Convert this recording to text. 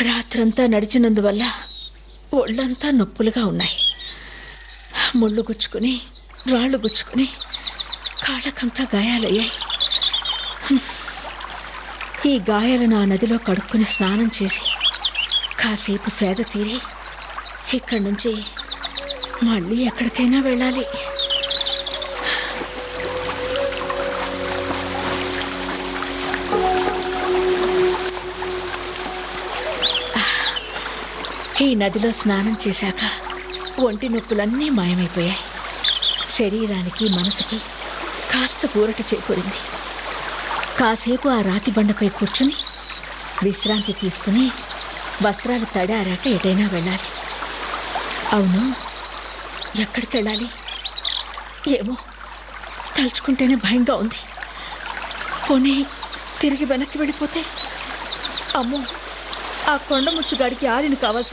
రాత్రంతా నడిచినందువల్ల ఒళ్ళంతా నొప్పులుగా ఉన్నాయి. ముళ్ళు గుచ్చుకుని రాళ్ళు గుచ్చుకుని కాళ్ళకంతా గాయాలయ్యాయి. ఈ గాయాలను ఆ నదిలో కడుక్కుని స్నానం చేసి కాసేపు సేద తీరి ఇక్కడి నుంచి మళ్ళీ ఎక్కడికైనా వెళ్ళాలి. ఈ నదిలో స్నానం చేశాక ఒంటి నొప్పులన్నీ మాయమైపోయాయి. శరీరానికి మనసుకి కాస్త ఊరట చేకూరింది. కాసేపు ఆ రాతి బండపై కూర్చుని విశ్రాంతి తీసుకుని వస్త్రాలు తడారాక ఎటైనా వెళ్ళాలి. అవును, ఎక్కడికి వెళ్ళాలి ఏమో, తలుచుకుంటేనే భయంగా ఉంది. పోనీ తిరిగి వెనక్కి వెళ్ళిపోతే? అమ్మో, ఆ కొండ ముచ్చుగాడికి ఆరిని కావాల్సి